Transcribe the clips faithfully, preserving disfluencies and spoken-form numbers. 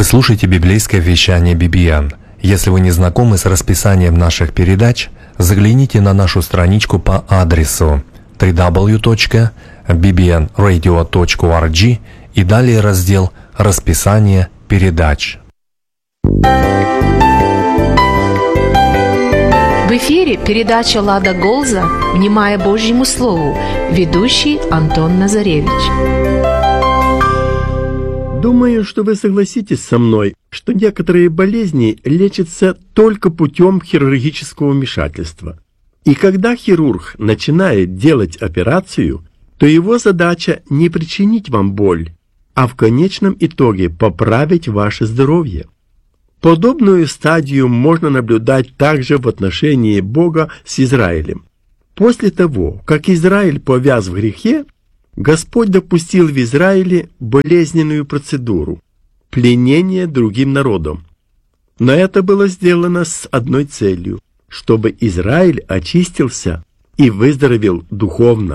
Вы слушаете библейское вещание би би эн. Если вы не знакомы с расписанием наших передач, загляните на нашу страничку по адресу дабл ю дабл ю дабл ю точка би би эн радио точка орг и далее раздел «Расписание передач». В эфире передача «Лада Голза. Внимая Божьему Слову». Ведущий Антон Назаревич. Думаю, что вы согласитесь со мной, что некоторые болезни лечатся только путем хирургического вмешательства. И когда хирург начинает делать операцию, то его задача не причинить вам боль, а в конечном итоге поправить ваше здоровье. Подобную стадию можно наблюдать также в отношении Бога с Израилем. После того, как Израиль повяз в грехе, Господь допустил в Израиле болезненную процедуру – пленение другим народом. Но это было сделано с одной целью – чтобы Израиль очистился и выздоровел духовно.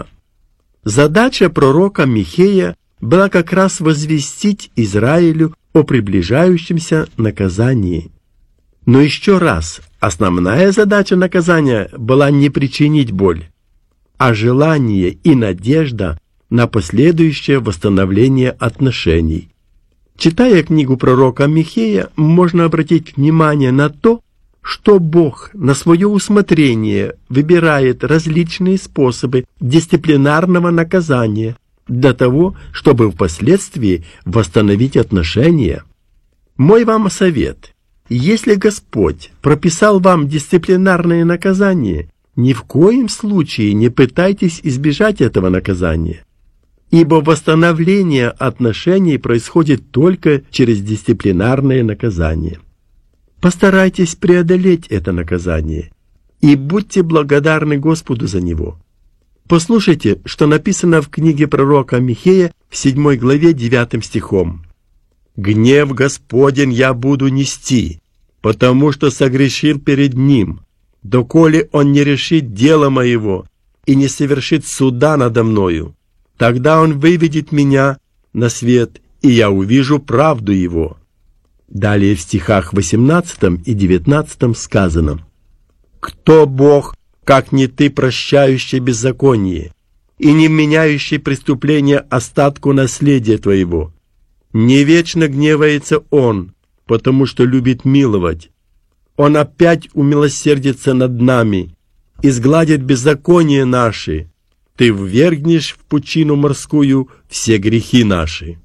Задача пророка Михея была как раз возвестить Израилю о приближающемся наказании. Но еще раз, основная задача наказания была не причинить боль, а желание и надежда на последующее восстановление отношений. Читая книгу пророка Михея, можно обратить внимание на то, что Бог на свое усмотрение выбирает различные способы дисциплинарного наказания для того, чтобы впоследствии восстановить отношения. Мой вам совет: если Господь прописал вам дисциплинарное наказание, ни в коем случае не пытайтесь избежать этого наказания, ибо восстановление отношений происходит только через дисциплинарное наказание. Постарайтесь преодолеть это наказание и будьте благодарны Господу за него. Послушайте, что написано в книге пророка Михея в седьмой главе девятым стихом. «Гнев Господень я буду нести, потому что согрешил перед Ним, доколе Он не решит дело моего и не совершит суда надо мною. Тогда Он выведет меня на свет, и я увижу правду Его». Далее в стихах восемнадцатом и девятнадцатом сказано: «Кто Бог, как не ты, прощающий беззаконие, и не меняющий преступление остатку наследия твоего? Не вечно гневается Он, потому что любит миловать. Он опять умилосердится над нами и сгладит беззаконие наши. Ты ввергнешь в пучину морскую все грехи наши».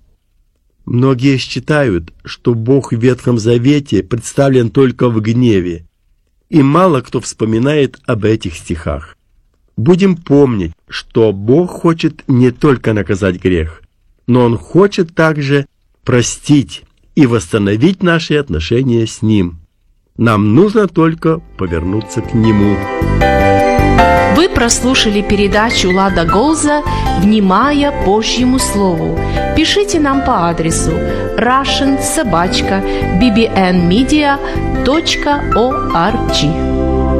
Многие считают, что Бог в Ветхом Завете представлен только в гневе, и мало кто вспоминает об этих стихах. Будем помнить, что Бог хочет не только наказать грех, но Он хочет также простить и восстановить наши отношения с Ним. Нам нужно только повернуться к Нему. Вы прослушали передачу «Лада Голза. Внимая Божьему Слову». Пишите нам по адресу russian собака би би эн медиа точка орг.